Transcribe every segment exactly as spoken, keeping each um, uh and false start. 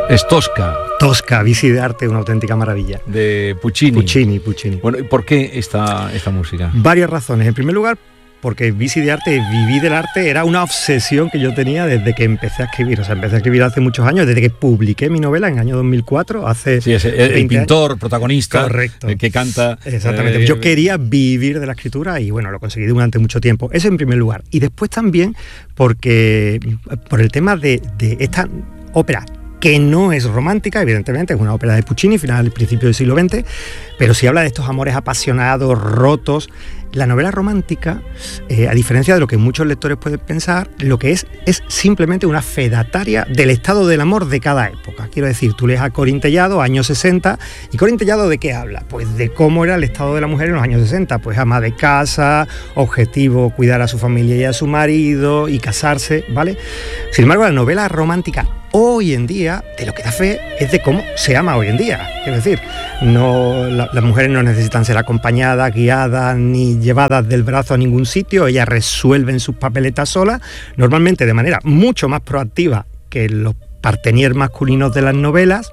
Es Tosca. Tosca, Bici de arte, una auténtica maravilla. De Puccini. Puccini, Puccini. Bueno, ¿y por qué esta, esta música? Varias razones. En primer lugar, porque Bici de arte, vivir del arte, era una obsesión que yo tenía desde que empecé a escribir. O sea, empecé a escribir hace muchos años, desde que publiqué mi novela en el año dos mil cuatro, hace sí, ese, el, el pintor, años. Protagonista, correcto, el que canta. Exactamente. Eh, yo quería vivir de la escritura y bueno, lo conseguí durante mucho tiempo. Eso en primer lugar. Y después también porque por el tema de, de esta ópera, que no es romántica, evidentemente, es una ópera de Puccini, final del principio del siglo veinte, pero sí habla de estos amores apasionados, rotos. La novela romántica, eh, a diferencia de lo que muchos lectores pueden pensar, lo que es es simplemente una fedataria del estado del amor de cada época. Quiero decir, tú lees a Corín Tellado, años sesenta, ¿y Corín Tellado de qué habla? Pues de cómo era el estado de la mujer en los años sesenta, pues ama de casa, objetivo cuidar a su familia y a su marido y casarse, ¿vale? Sin embargo, la novela romántica hoy en día, de lo que da fe es de cómo se ama hoy en día. Es decir, no, la, las mujeres no necesitan ser acompañadas, guiadas, ni llevadas del brazo a ningún sitio. Ellas resuelven sus papeletas solas, normalmente de manera mucho más proactiva que los parteniers masculinos de las novelas.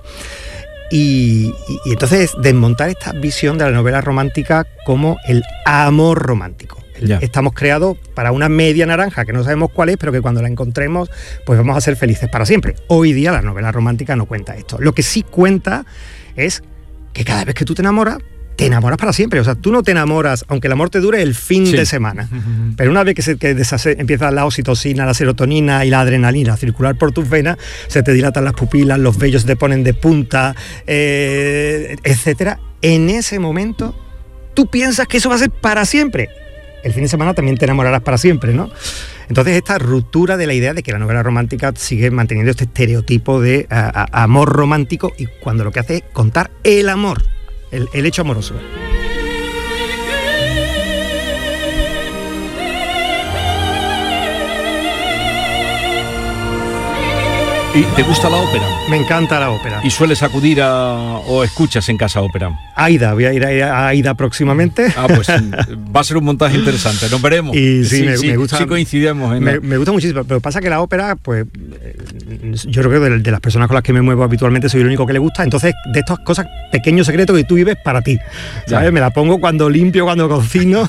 Y, y, y entonces desmontar esta visión de la novela romántica como el amor romántico. Ya. Estamos creados para una media naranja que no sabemos cuál es, pero que cuando la encontremos pues vamos a ser felices para siempre. Hoy día la novela romántica no cuenta esto. Lo que sí cuenta es que cada vez que tú te enamoras, te enamoras para siempre. O sea, tú no te enamoras, aunque el amor te dure el fin sí. de semana. Uh-huh. Pero una vez que, se, que deshace, empieza la oxitocina, la serotonina y la adrenalina a circular por tus venas, se te dilatan las pupilas, los vellos se te ponen de punta, eh, etcétera. En ese momento, tú piensas que eso va a ser para siempre. El fin de semana también te enamorarás para siempre, ¿no? Entonces esta ruptura de la idea de que la novela romántica sigue manteniendo este estereotipo de a, a, amor romántico, y cuando lo que hace es contar el amor, el, el hecho amoroso. ¿Y te gusta la ópera? Me encanta la ópera. ¿Y sueles acudir a, o escuchas en casa ópera? Aida, voy a ir a Aida próximamente. Ah, pues va a ser un montaje interesante, nos veremos. Y sí, sí, me, sí, me gusta. Sí coincidimos en me, la... me gusta muchísimo, pero pasa que la ópera, pues yo creo que de, de las personas con las que me muevo habitualmente soy el único que le gusta, entonces de estas cosas, pequeños secretos que tú vives para ti, ¿sabes? Ya. Me la pongo cuando limpio, cuando cocino.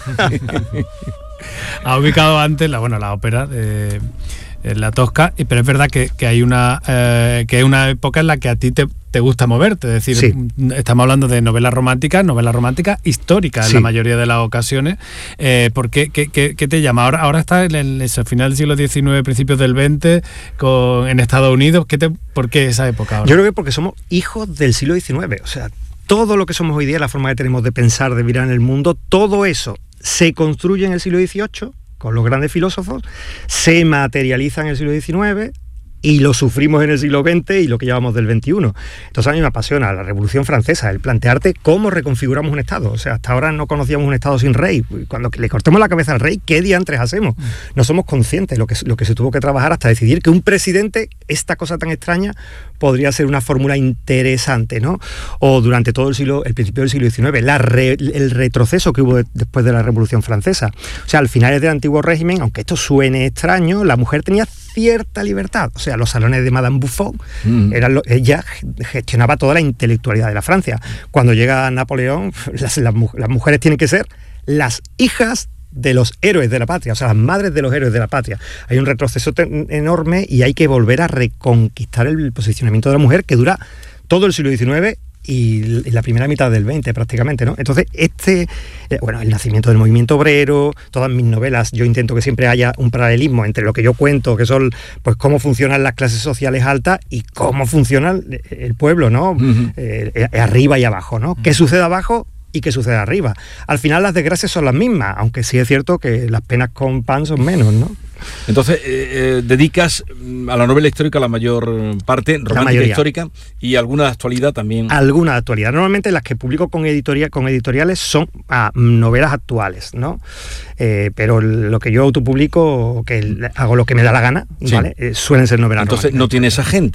Ha ubicado antes la, bueno, la ópera de... en la Tosca, pero es verdad que, que hay una eh, que hay una época en la que a ti te, te gusta moverte, es decir, sí. Estamos hablando de novelas románticas, novelas románticas históricas sí. en la mayoría de las ocasiones. Eh, ¿por qué, qué, qué, qué te llama? Ahora, ahora está en el, el final del siglo diecinueve, principios del veinte, con, en Estados Unidos. ¿Qué te, ¿Por qué esa época ahora? Yo creo que porque somos hijos del siglo diecinueve, o sea, todo lo que somos hoy día, la forma que tenemos de pensar, de mirar en el mundo, todo eso se construye en el siglo dieciocho, con los grandes filósofos, se materializa en el siglo diecinueve y lo sufrimos en el siglo veinte y lo que llevamos del veintiuno. Entonces a mí me apasiona la Revolución Francesa, el plantearte cómo reconfiguramos un Estado. O sea, hasta ahora no conocíamos un Estado sin rey. Cuando le cortemos la cabeza al rey, ¿qué diantres hacemos? No somos conscientes de lo que, lo que se tuvo que trabajar hasta decidir que un presidente, esta cosa tan extraña, podría ser una fórmula interesante, ¿no? O durante todo el siglo, el principio del siglo diecinueve, la re, el retroceso que hubo de, después de la Revolución Francesa. O sea, al final del antiguo régimen, aunque esto suene extraño, la mujer tenía cierta libertad. O sea, los salones de Madame Buffon, mm. eran lo, ella gestionaba toda la intelectualidad de la Francia. Cuando llega Napoleón, las, las, las mujeres tienen que ser las hijas de los héroes de la patria, o sea, las madres de los héroes de la patria. Hay un retroceso enorme y hay que volver a reconquistar el posicionamiento de la mujer que dura todo el siglo diecinueve y la primera mitad del veinte prácticamente, ¿no? Entonces, este, bueno, el nacimiento del movimiento obrero, todas mis novelas, yo intento que siempre haya un paralelismo entre lo que yo cuento, que son, pues, cómo funcionan las clases sociales altas y cómo funciona el, el pueblo, ¿no? Uh-huh. Eh, arriba y abajo, ¿no? Uh-huh. ¿Qué sucede abajo y qué sucede arriba? Al final las desgracias son las mismas, aunque sí es cierto que las penas con pan son menos, ¿no? Entonces, eh, eh, dedicas a la novela histórica la mayor parte, romántica histórica, y alguna de actualidad también. Alguna de actualidad. Normalmente las que publico con, editoria, con editoriales son ah, novelas actuales, ¿no? Eh, pero lo que yo autopublico, que hago lo que me da la gana, sí. ¿vale? Eh, suelen ser novelas Entonces, románticas. ¿no tienes agente?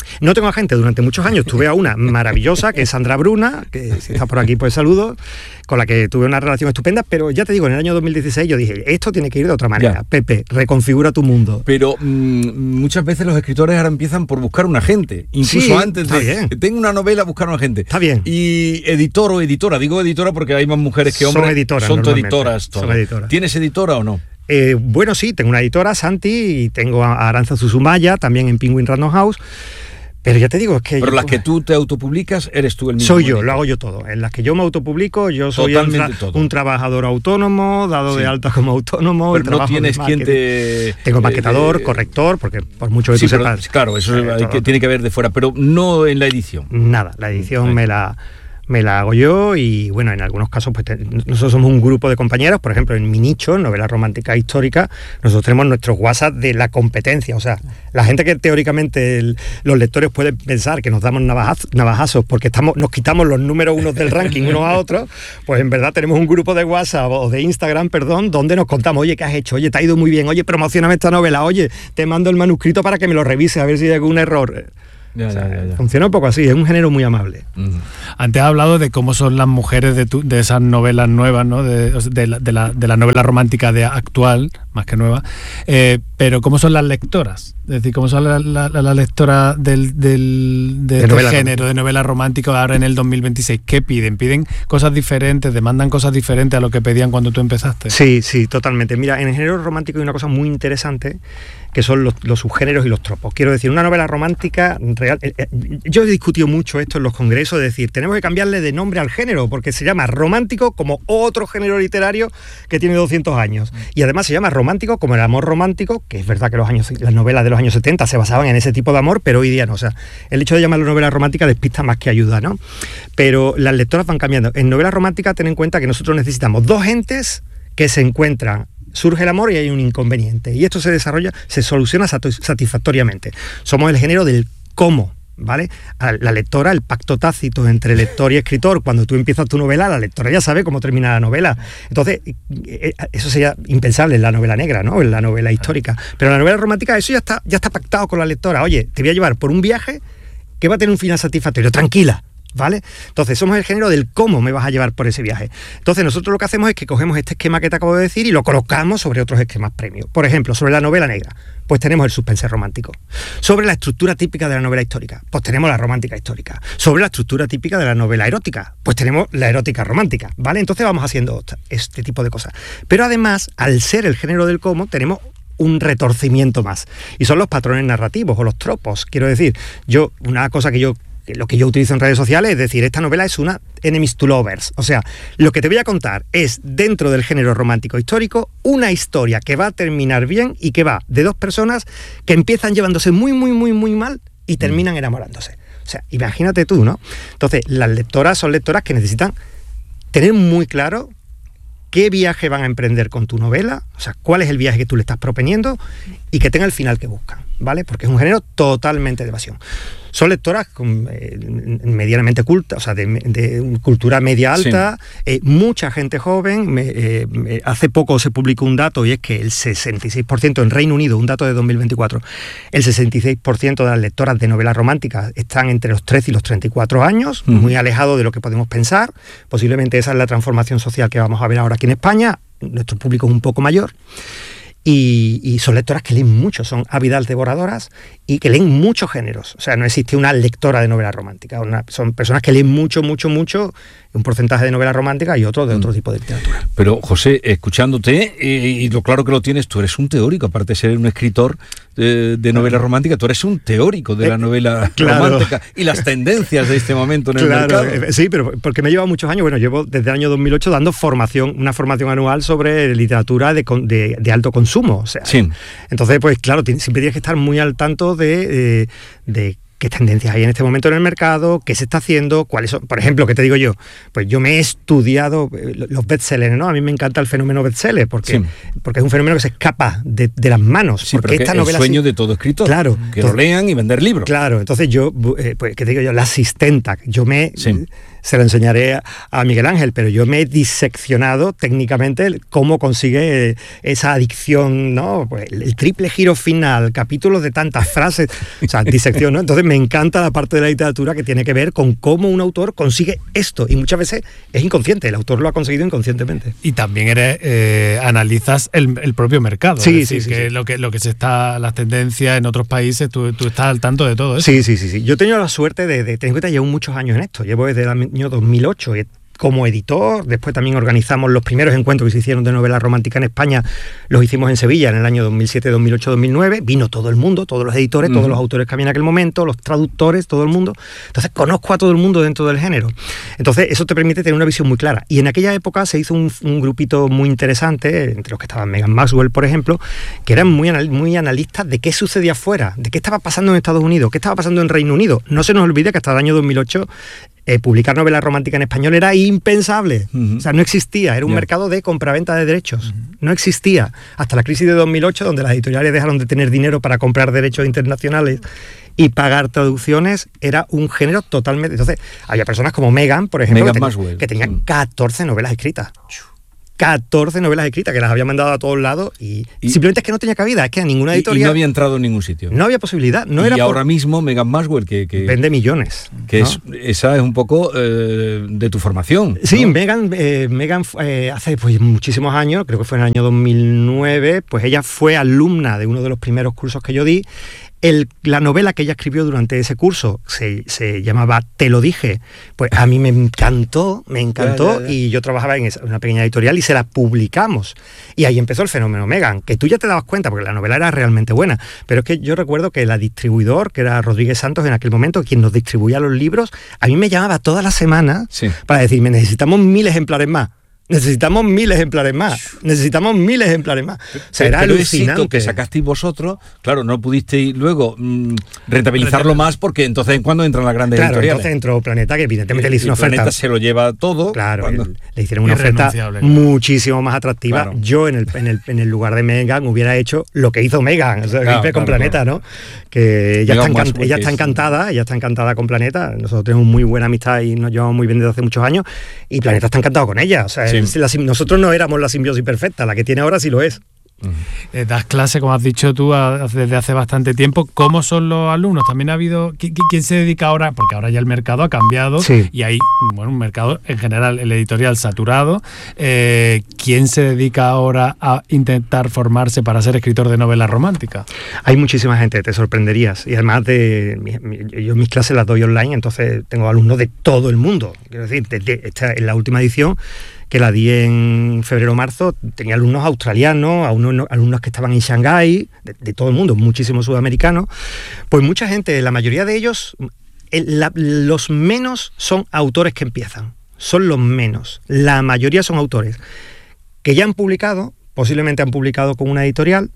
No tengo agente durante muchos años, tuve a una maravillosa, que es Sandra Bruna, que si está por aquí pues saludo, con la que tuve una relación estupenda, pero ya te digo, en el año dos mil dieciséis yo dije, esto tiene que ir de otra manera, ya. Pepe, reconfigura tu mundo. Pero mmm, muchas veces los escritores ahora empiezan por buscar un agente, incluso sí, antes de, bien. tengo una novela, buscar un agente. Está bien. Y editor o editora, digo editora porque hay más mujeres que hombres. Son editoras, son editoras, son editoras. ¿Tienes editora o no? Eh, bueno, sí, tengo una editora, Santi, y tengo a Aranza Susumaya, también en Penguin Random House. Pero ya te digo, es que... Pero yo, las que tú te autopublicas, eres tú el mismo. Soy yo, editor. Lo hago yo todo. En las que yo me autopublico, yo soy un, tra- un trabajador autónomo, dado sí. de alta como autónomo. Pero no tienes quien te... Tengo maquetador, eh, corrector, porque por mucho que sí, tú pero, sepas... Claro, eso eh, hay que, tiene que ver de fuera, pero no en la edición. Nada, la edición sí. me la... me la hago yo y bueno, en algunos casos pues te, nosotros somos un grupo de compañeros, por ejemplo en mi nicho, novela romántica histórica, nosotros tenemos nuestros WhatsApp de la competencia, o sea, la gente que teóricamente el, los lectores pueden pensar que nos damos navajazos, navajazos porque estamos, nos quitamos los números unos del ranking unos a otros, pues en verdad tenemos un grupo de WhatsApp o de Instagram, perdón, donde nos contamos, oye, ¿qué has hecho? Oye, te ha ido muy bien, oye, promocioname esta novela, oye, te mando el manuscrito para que me lo revises a ver si hay algún error. Ya, o sea, ya, ya. Funciona un poco así, es un género muy amable. Mm. Antes has hablado de cómo son las mujeres de, tu, de esas novelas nuevas, ¿no? de, de, la, de, la, de la novela romántica de actual, más que nueva, eh, pero ¿cómo son las lectoras? Es decir, ¿cómo son las la, la, la lectoras del, del, de, de este género, de novela romántica ahora en el dos mil veintiséis? ¿Qué piden? ¿Piden cosas diferentes? ¿Demandan cosas diferentes a lo que pedían cuando tú empezaste? Sí, sí, totalmente. Mira, en el género romántico hay una cosa muy interesante, que son los, los subgéneros y los tropos. Quiero decir, una novela romántica real... Eh, eh, yo he discutido mucho esto en los congresos, es decir, tenemos que cambiarle de nombre al género, porque se llama romántico como otro género literario que tiene doscientos años. Y además se llama romántico como el amor romántico, que es verdad que los años, las novelas de los años setenta se basaban en ese tipo de amor, pero hoy día no. O sea, el hecho de llamarlo novela romántica despista más que ayuda, ¿no? Pero las lectoras van cambiando. En novela romántica, ten en cuenta que nosotros necesitamos dos gentes que se encuentran. Surge el amor y hay un inconveniente. Y esto se desarrolla, se soluciona satisfactoriamente. Somos el género del cómo, ¿vale? A la lectora, el pacto tácito entre lector y escritor, cuando tú empiezas tu novela, la lectora ya sabe cómo termina la novela. Entonces, eso sería impensable en la novela negra, ¿no? En la novela histórica. Pero en la novela romántica eso ya está, ya está pactado con la lectora. Oye, te voy a llevar por un viaje que va a tener un final satisfactorio. Tranquila. ¿Vale? Entonces somos el género del cómo me vas a llevar por ese viaje. Entonces nosotros lo que hacemos es que cogemos este esquema que te acabo de decir y lo colocamos sobre otros esquemas premios. Por ejemplo, sobre la novela negra, pues tenemos el suspense romántico. Sobre la estructura típica de la novela histórica, pues tenemos la romántica histórica. Sobre la estructura típica de la novela erótica, pues tenemos la erótica romántica, ¿vale? Entonces vamos haciendo este tipo de cosas. Pero además, al ser el género del cómo, tenemos un retorcimiento más. Y son los patrones narrativos o los tropos. Quiero decir, yo, una cosa que yo lo que yo utilizo en redes sociales, es decir, esta novela es una enemies to lovers, o sea, lo que te voy a contar es, dentro del género romántico histórico, una historia que va a terminar bien y que va de dos personas que empiezan llevándose muy, muy, muy, muy mal y terminan enamorándose. O sea, imagínate tú, ¿no? Entonces, las lectoras son lectoras que necesitan tener muy claro qué viaje van a emprender con tu novela, o sea, cuál es el viaje que tú le estás proponiendo y que tenga el final que buscan, ¿vale? Porque es un género totalmente de evasión. Son lectoras con, eh, medianamente cultas, o sea, de, de cultura media alta, sí. eh, mucha gente joven. Me, eh, hace poco se publicó un dato y es que el sesenta y seis por ciento en Reino Unido, un dato de dos mil veinticuatro, el sesenta y seis por ciento de las lectoras de novelas románticas están entre los trece y los treinta y cuatro años, uh-huh. muy alejado de lo que podemos pensar. Posiblemente esa es la transformación social que vamos a ver ahora aquí en España. Nuestro público es un poco mayor. Y, y son lectoras que leen mucho, son ávidas devoradoras y que leen muchos géneros. O sea, no existe una lectora de novela romántica. Una, son personas que leen mucho, mucho, mucho, un porcentaje de novela romántica y otro de otro tipo de literatura. Pero, José, escuchándote, y, y lo claro que lo tienes, tú eres un teórico, aparte de ser un escritor de, de novela claro. romántica, tú eres un teórico de la novela claro. romántica y las tendencias de este momento en claro, el mercado. Sí, pero porque me lleva muchos años, bueno, llevo desde el año dos mil ocho dando formación, una formación anual sobre literatura de, de, de alto consumo. O sea, sí. Entonces, pues claro, siempre tienes que estar muy al tanto de, eh, de qué tendencias hay en este momento en el mercado, qué se está haciendo, cuáles son. Por ejemplo, ¿qué te digo yo? Pues yo me he estudiado los bestsellers, ¿no? A mí me encanta el fenómeno bestseller porque, sí. porque es un fenómeno que se escapa de, de las manos. Sí, porque esta novela el sueño sí, de todo escritor, claro, que entonces, lo lean y vender libros. Claro, entonces yo, eh, pues, ¿qué te digo yo? La asistenta, yo me... Sí. se lo enseñaré a, a Miguel Ángel, pero yo me he diseccionado técnicamente cómo consigue esa adicción, ¿no? Pues el, el triple giro final, capítulos de tantas frases, o sea, disección, ¿no? Entonces me encanta la parte de la literatura que tiene que ver con cómo un autor consigue esto, y muchas veces es inconsciente, el autor lo ha conseguido inconscientemente. Y también eres, eh, analizas el, el propio mercado, sí, es decir, sí, sí, que, sí. Lo que lo que se está, las tendencias en otros países, tú, tú estás al tanto de todo eso. Sí, sí, sí, sí. Yo he tenido la suerte de, de tener en cuenta, llevo muchos años en esto, llevo desde el año dos mil ocho, y como editor, después también organizamos los primeros encuentros que se hicieron de novela romántica en España, los hicimos en Sevilla en el año dos mil siete, dos mil ocho, dos mil nueve, vino todo el mundo, todos los editores, uh-huh. todos los autores que había en aquel momento, los traductores, todo el mundo, entonces conozco a todo el mundo dentro del género, entonces eso te permite tener una visión muy clara, y en aquella época se hizo un, un grupito muy interesante, entre los que estaban Megan Maxwell, por ejemplo, que eran muy, anal- muy analistas de qué sucedía afuera, de qué estaba pasando en Estados Unidos, qué estaba pasando en Reino Unido. No se nos olvide que hasta el año dos mil ocho Eh, publicar novela romántica en español era impensable, uh-huh. o sea, no existía, era un yeah. mercado de compraventa de derechos, uh-huh. no existía, hasta la crisis de dos mil ocho, donde las editoriales dejaron de tener dinero para comprar derechos internacionales y pagar traducciones, era un género totalmente... Entonces, había personas como Megan, por ejemplo, Megan que, ten- Maxwell. que tenían uh-huh. catorce novelas escritas. catorce novelas escritas que las había mandado a todos lados y, y simplemente es que no tenía cabida, es que a ninguna editorial... Y, y no había entrado en ningún sitio. No había posibilidad. No y era ahora por... mismo Megan Maxwell, que... que vende millones. Que ¿no? es, esa es un poco eh, de tu formación. Sí, ¿no? Megan, eh, Megan eh, hace pues, muchísimos años, creo que fue en el año dos mil nueve, pues ella fue alumna de uno de los primeros cursos que yo di. El, la novela que ella escribió durante ese curso se, se llamaba Te lo dije, pues a mí me encantó, me encantó, ya, ya, ya. Y yo trabajaba en esa, una pequeña editorial y se la publicamos. Y ahí empezó el fenómeno Megan, que tú ya te dabas cuenta, porque la novela era realmente buena, pero es que yo recuerdo que la distribuidor, que era Rodríguez Santos en aquel momento, quien nos distribuía los libros, a mí me llamaba todas las semanas sí. para decirme, necesitamos mil ejemplares más. Necesitamos mil ejemplares más, necesitamos mil ejemplares más. O sea, era pero alucinante. Éxito que sacasteis vosotros, claro, no pudisteis luego mmm, rentabilizarlo más, porque entonces en cuando entran las grandes claro, editoriales. Entonces entró Planeta, que evidentemente y, le hizo una oferta. Planeta se lo lleva todo. Claro, cuando... le hicieron una oferta muchísimo más atractiva. Claro. Yo en el, en, el, en el lugar de Megan hubiera hecho lo que hizo Megan, o sea, claro, con claro, Planeta, claro. ¿no? Que ella, está, encant ella está encantada, ella está encantada con Planeta. Nosotros tenemos muy buena amistad y nos llevamos muy bien desde hace muchos años, y Planeta está encantado con ella. O sea, sí. la, nosotros no éramos la simbiosis perfecta, la que tiene ahora sí lo es. Eh, das clase, como has dicho tú, a, desde hace bastante tiempo. ¿Cómo son los alumnos? También ha habido... ¿Quién se dedica ahora? Porque ahora ya el mercado ha cambiado sí. y hay, bueno, un mercado en general, el editorial saturado. Eh, ¿Quién se dedica ahora a intentar formarse para ser escritor de novela romántica? Hay muchísima gente, te sorprenderías. Y además de... Mi, mi, yo mis clases las doy online, entonces tengo alumnos de todo el mundo. Quiero decir, desde esta, en la última edición, que la di en febrero-marzo, tenía alumnos australianos, unos, alumnos que estaban en Shanghái, de, de todo el mundo, muchísimos sudamericanos. Pues mucha gente, la mayoría de ellos, el, la, los menos son autores que empiezan, son los menos. La mayoría son autores que ya han publicado, posiblemente han publicado con una editorial,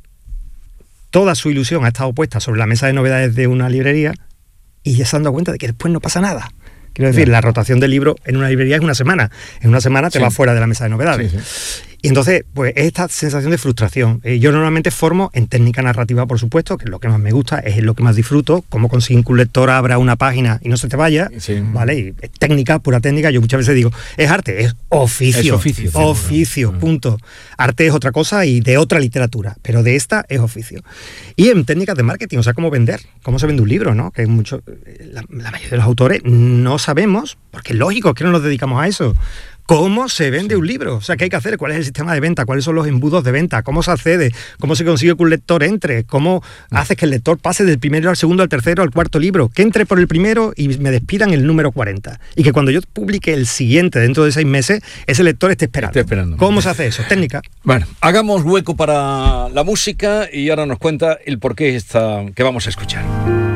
toda su ilusión ha estado puesta sobre la mesa de novedades de una librería y ya se han dado cuenta de que después no pasa nada. Quiero decir, yeah. la rotación del libro en una librería es una semana. En una semana te sí. vas fuera de la mesa de novedades. Sí, sí. Y entonces, pues esta sensación de frustración. Eh, yo normalmente formo en técnica narrativa, por supuesto, que es lo que más me gusta, es lo que más disfruto, cómo conseguir que un lector abra una página y no se te vaya, sí. ¿vale? Y es técnica, pura técnica. Yo muchas veces digo, es arte, es oficio. Es oficio. Oficio, sí, punto. Arte es otra cosa y de otra literatura, pero de esta es oficio. Y en técnicas de marketing, o sea, cómo vender, cómo se vende un libro, ¿no? Que es mucho, la, la mayoría de los autores no sabemos, porque es lógico, es que no nos dedicamos a eso. ¿Cómo se vende sí. un libro? O sea, ¿qué hay que hacer? ¿Cuál es el sistema de venta? ¿Cuáles son los embudos de venta? ¿Cómo se accede? ¿Cómo se consigue que un lector entre? ¿Cómo haces que el lector pase del primero al segundo, al tercero, al cuarto libro? Que entre por el primero y me despidan el número cuarenta. Y que cuando yo publique el siguiente dentro de seis meses, ese lector esté esperando. Esté esperando. ¿Cómo se hace eso? Técnica. Bueno, hagamos hueco para la música y ahora nos cuenta el porqué esta que vamos a escuchar.